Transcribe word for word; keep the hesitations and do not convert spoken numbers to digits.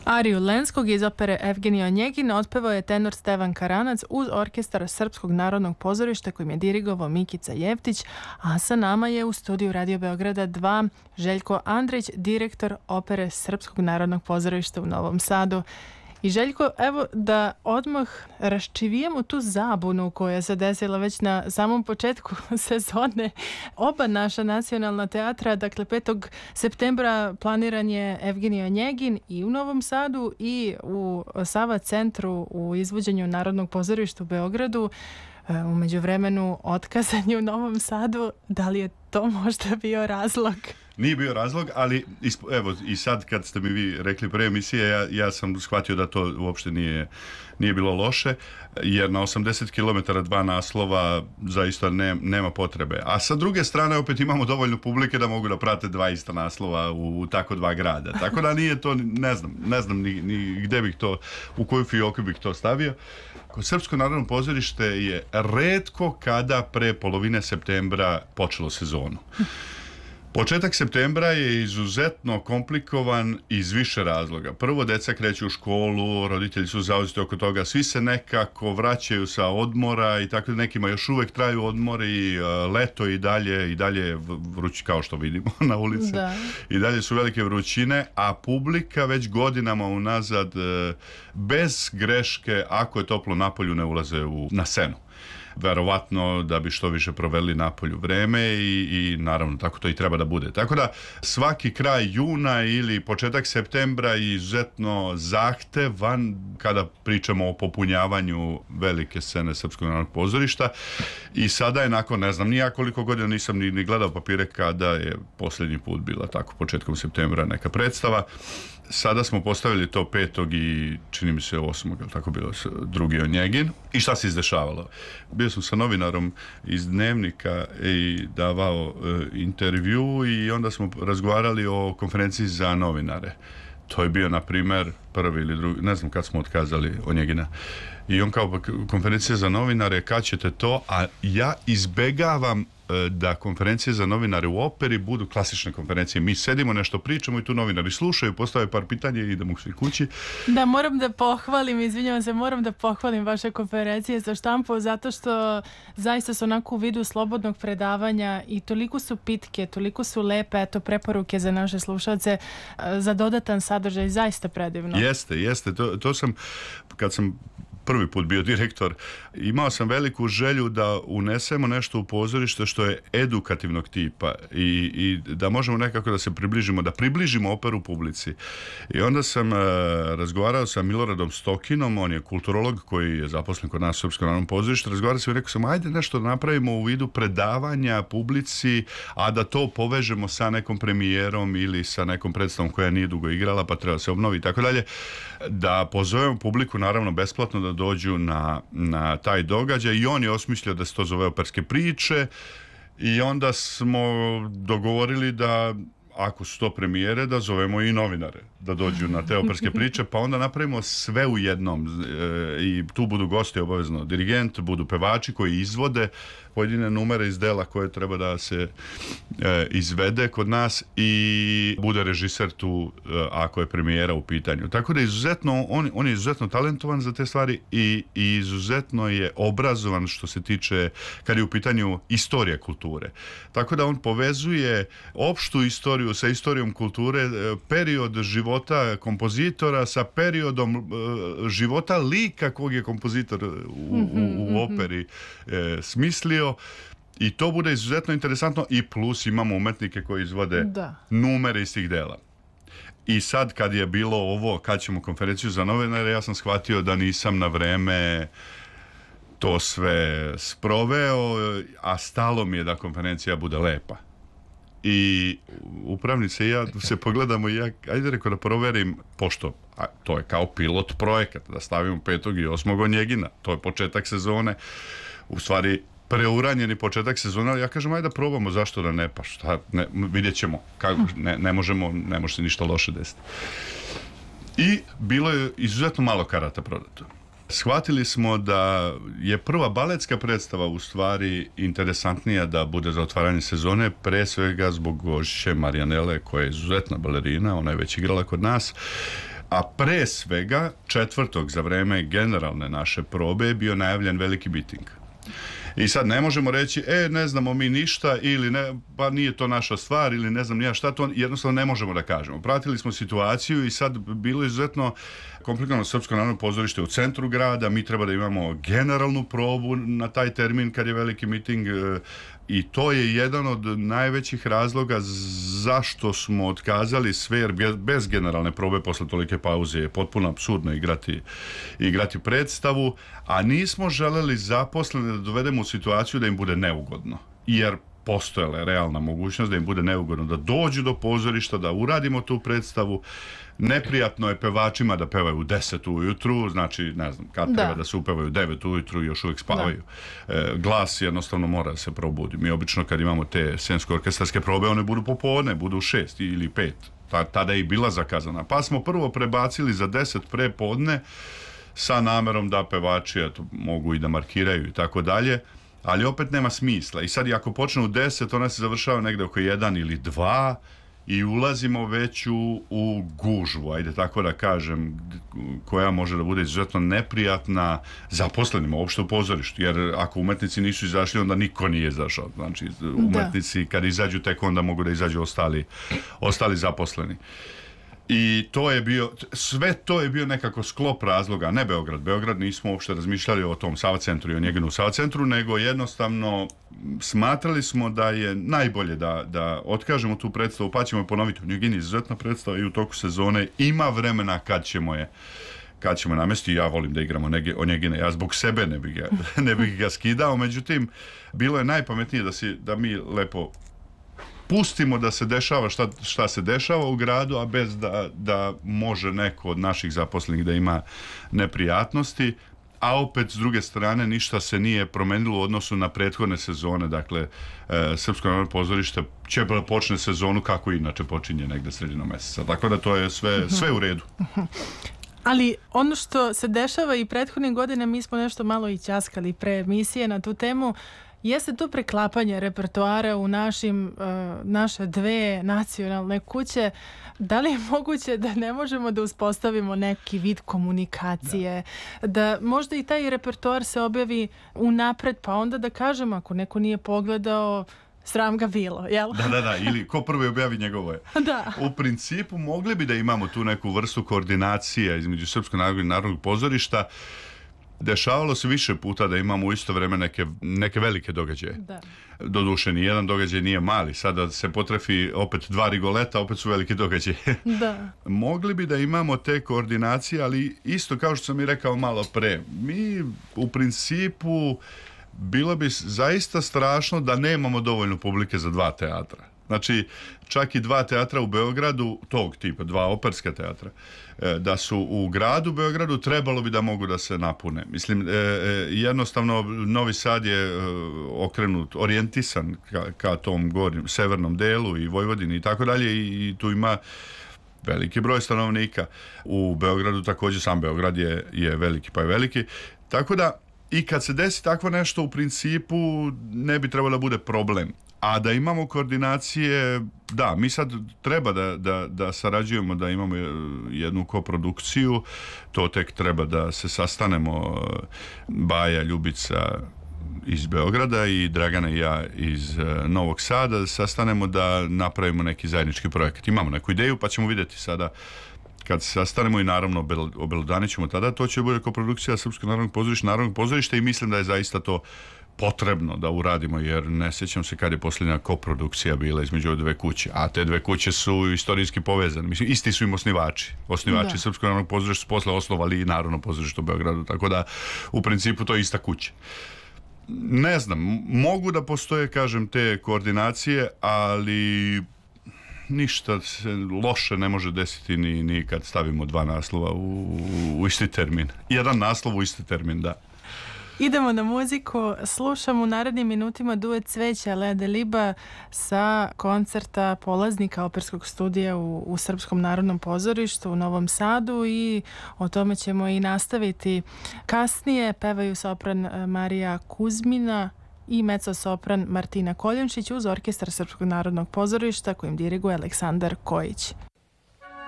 Ariju Lenskog iz opere Evgenij Onjegin otpevao je tenor Stevan Karanac uz orkestar Srpskog narodnog pozorišta kojim je dirigovao Mikica Jeftić, a sa nama je u studiju Radio Beograda dva Željko Andrić, direktor opere Srpskog narodnog pozorišta u Novom Sadu. I Željko, evo da odmah raščivijemo tu zabunu koja se desila već na samom početku sezone. Oba naša nacionalna teatra, dakle petog septembra planiran je Evgenij Onjegin i u Novom Sadu i u Sava centru u izvođenju Narodnog pozorišta u Beogradu. U međuvremenu otkazan je u Novom Sadu. Da li je to možda bio razlog? Nije bio razlog, ali evo i sad kad ste mi vi rekli pre emisije, ja, ja sam shvatio da to uopšte nije, nije bilo loše, jer na osamdeset kilometara dva naslova zaista ne, nema potrebe. A sa druge strane opet imamo dovoljno publike da mogu da prate dva ista naslova u, u tako dva grada. Tako da nije to, ne znam, ne znam ni, ni gde bih to, u koju fioku bih to stavio. Kod Srpsko narodno pozorište je retko kada pre polovine septembra počelo sezonu. Početak septembra je izuzetno komplikovan iz više razloga. Prvo, deca kreću u školu, roditelji su zauzeti oko toga, svi se nekako vraćaju sa odmora i tako da nekima još uvek traju odmori, leto i dalje, i dalje vrući kao što vidimo na ulici. Da. I dalje su velike vrućine, a publika već godinama unazad bez greške, ako je toplo napolju, ne ulaze u, na scenu. Verovatno da bi što više proveli napolju vreme i, i naravno tako to i treba da bude. Tako da svaki kraj juna ili početak septembra je izuzetno zahtevan kada pričamo o popunjavanju velike scene Srpskog narodnog pozorišta i sada je nakon, ne znam, nija koliko godina nisam ni, ni gledao papire kada je posljednji put bila tako početkom septembra neka predstava. Sada smo postavili to petog i čini mi se osmog, ili tako bilo, drugi Onjegin. I šta se izdešavalo? Bio sam sa novinarom iz Dnevnika i davao e, intervju i onda smo razgovarali o konferenciji za novinare. To je bio, na primer, prvi ili drugi, ne znam kad smo otkazali Onjegina. I on kao konferencija za novinare, kad ćete to? A ja izbegavam da konferencije za novinare u operi budu klasične konferencije. Mi sedimo, nešto pričamo i tu novinari slušaju, postave par pitanja i idemo svi kući. Da, moram da pohvalim, izvinjavam se, moram da pohvalim vaše konferencije za štampu zato što zaista su onako u vidu slobodnog predavanja i toliko su pitke, toliko su lepe, eto, preporuke za naše slušalce za dodatan sadržaj, zaista predivno. Jeste, jeste. To, to sam, kad sam prvi put bio direktor, imao sam veliku želju da unesemo nešto u pozorište što je edukativnog tipa i, i da možemo nekako da se približimo, da približimo operu publici. I onda sam uh, razgovarao sa Miloradom Stokinom, on je kulturolog koji je zaposlen kod nas u Srpskom narodnom pozorištu, razgovarao sam i rekao sam, ajde nešto da napravimo u vidu predavanja publici, a da to povežemo sa nekom premijerom ili sa nekom predstavom koja nije dugo igrala, pa treba se obnovi i tako dalje, da pozovemo publiku, naravno besplatno, da dođu na, na taj događaj i on je osmislio da se to zove operske priče i onda smo dogovorili da ako su to premijere, da zovemo i novinare da dođu na te operske priče, pa onda napravimo sve u jednom e, i tu budu gosti obavezno dirigent, budu pevači koji izvode pojedine numere iz dela koje treba da se e, izvede kod nas i bude režiser tu e, ako je premijera u pitanju. Tako da izuzetno, on, on je izuzetno talentovan za te stvari i, i izuzetno je obrazovan što se tiče kad je u pitanju istorija kulture. Tako da on povezuje opštu istoriju sa istorijom kulture, e, period života kompozitora sa periodom e, života lika kog je kompozitor u, u, u operi e, smislio i to bude izuzetno interesantno i plus imamo umetnike koji izvode da. numere iz tih dela. I sad kad je bilo ovo, kad ćemo konferenciju za novinare, ja sam shvatio da nisam na vreme to sve sproveo, a stalo mi je da konferencija bude lepa. I upravnice i ja se pogledamo i ja, ajde reko da proverim, pošto a, to je kao pilot projekat, da stavimo petog i osmog Onjegina, to je početak sezone, u stvari preuranjeni početak sezona, ali ja kažem, ajde da probamo, zašto da ne, pa šta, ne, vidjet ćemo, kako, ne, ne možemo, ne može se ništa loše desiti. I bilo je izuzetno malo karata prodato. Shvatili smo da je prva baletska predstava u stvari interesantnija da bude za otvaranje sezone, pre svega zbog gošće Marijanele koja je izuzetna balerina, ona je već igrala kod nas. A pre svega, četvrtog za vreme generalne naše probe je bio najavljen veliki miting. I sad ne možemo reći, e, ne znamo mi ništa ili ne, pa nije to naša stvar ili ne znam nija šta, to jednostavno ne možemo da kažemo. Pratili smo situaciju i sad bilo izuzetno komplikovano Srpsko narodno pozorište u centru grada, mi treba da imamo generalnu probu na taj termin kad je veliki miting i to je jedan od najvećih razloga zašto smo otkazali sve, jer bez generalne probe posle tolike pauze je potpuno apsurdno igrati, igrati predstavu, a nismo želeli zaposlene da dovedemo u situaciju da im bude neugodno, jer postojala je realna mogućnost da im bude neugodno da dođu do pozorišta, da uradimo tu predstavu. Neprijatno je pevačima da pevaju u deset ujutru, znači, ne znam, kad da. treba da se upevaju u devet ujutru i još uvijek spavaju. E, glas jednostavno mora da se probudi. Mi obično kad imamo te scensko-orkestarske probe, one budu popodne, budu u šest ili pet. Ta, tada je i bila zakazana. Pa smo prvo prebacili za deset pre podne sa namerom da pevači eto, mogu i da markiraju i tako dalje. Ali opet nema smisla. I sad, ako počne u deset, ona se završava negde oko jedan ili dva i ulazimo već u, u gužvu, ajde tako da kažem, koja može da bude izuzetno neprijatna zaposlenima uopšte u pozorištu. Jer ako umetnici nisu izašli, onda niko nije izašao. Znači, umetnici kad izađu, tek onda mogu da izađu ostali, ostali zaposleni. I to je bio, sve to je bio nekako sklop razloga, ne Beograd. Beograd nismo uopšte razmišljali o tom Sava centru i o njeginu Sava centru, nego jednostavno smatrali smo da je najbolje da, da otkažemo tu predstavu, pa ćemo je ponoviti. U njegini izuzetna predstava i u toku sezone ima vremena kad ćemo je kad ćemo namestiti. Ja volim da igramo nege, o njegine, ja zbog sebe ne bih ga, ne bih ga skidao, međutim, bilo je najpametnije da, si, da mi lepo pustimo da se dešava šta, šta se dešava u gradu, a bez da, da može neko od naših zaposlenih da ima neprijatnosti, a opet s druge strane ništa se nije promenilo u odnosu na prethodne sezone. Dakle, e, Srpsko narodno pozorište će da počne sezonu kako inače počinje negde sredinom meseca. Tako da to je sve, sve u redu. Ali ono što se dešava i prethodnih godina, mi smo nešto malo i ćaskali pre emisije na tu temu, jeste to preklapanje repertoara u našim, uh, naše dve nacionalne kuće. Da li je moguće da ne možemo da uspostavimo neki vid komunikacije, da, da možda i taj repertoar se objavi unapred, pa onda da kažemo ako neko nije pogledao, sram ga bilo, jel? Da, da, da, ili ko prvi objavi njegovo je. Da. U principu mogli bi da imamo tu neku vrstu koordinacije između Srpskog narodnog i Narodnog pozorišta. Dešavalo se više puta da imamo u isto vreme neke, neke velike događaje. Da. Doduše, nijedan događaj nije mali. Sada se potrefi opet dva Rigoleta, opet su veliki događaji. Da. Mogli bi da imamo te koordinacije, ali isto kao što sam i rekao malo pre, mi u principu bilo bi zaista strašno da nemamo dovoljno publike za dva teatra. Znači, čak i dva teatra u Beogradu, tog tipa, dva operska teatra, da su u gradu Beogradu, trebalo bi da mogu da se napune. Mislim, jednostavno, Novi Sad je okrenut, orijentisan ka, ka tom gornjem, severnom delu i Vojvodini i tako dalje i tu ima veliki broj stanovnika. U Beogradu također, sam Beograd je, je veliki pa je veliki. Tako da, i kad se desi takvo nešto, u principu ne bi trebalo da bude problem. A da imamo koordinacije, da, mi sad treba da, da, da sarađujemo, da imamo jednu koprodukciju, to tek treba da se sastanemo, Baja, Ljubica iz Beograda i Dragana i ja iz Novog Sada, da sastanemo da napravimo neki zajednički projekat. Imamo neku ideju, pa ćemo vidjeti sada kad se sastanemo i naravno obelodanit ćemo tada, to će bude koprodukcija Srpskog narodnog pozorišta, Narodnog pozorišta i mislim da je zaista to potrebno da uradimo, jer ne sjećam se kad je posljednja koprodukcija bila između ove dve kuće, a te dve kuće su istorijski povezane. Mislim, isti su im osnivači. Osnivači Srpskog narodnog pozorišta su posle osnovali i Narodno pozorište u Beogradu, tako da u principu to je ista kuća. Ne znam, mogu da postoje, kažem, te koordinacije, ali ništa se loše ne može desiti ni, ni kad stavimo dva naslova u, u isti termin. Jedan naslov u isti termin, da. Idemo na muziku, slušamo u narednim minutima duet Cveća Lea Deliba sa koncerta polaznika operskog studija u, u Srpskom narodnom pozorištu u Novom Sadu i o tome ćemo i nastaviti kasnije. Pevaju sopran Marija Kuzmina i mezzo-sopran Martina Koljenšić uz orkestar Srpskog narodnog pozorišta kojim diriguje Aleksandar Kojić.